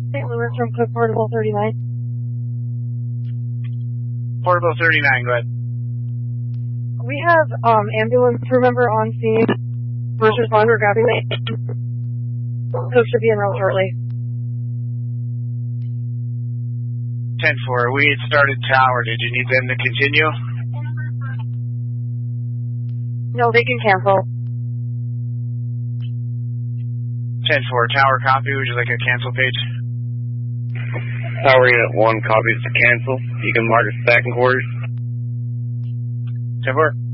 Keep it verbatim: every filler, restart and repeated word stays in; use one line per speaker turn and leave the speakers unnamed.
Saint Louis from Cook Portable thirty-nine.
Portable thirty-nine, go ahead.
We have um, ambulance crew member on scene. First responder grabbing me. Cook should be enrolled shortly.
ten four, we had started tower. Did you need them to continue?
No, they can cancel.
ten four, tower copy. Would you like a cancel page?
Tower Unit one copies to cancel. You can mark it second quarters.
ten four.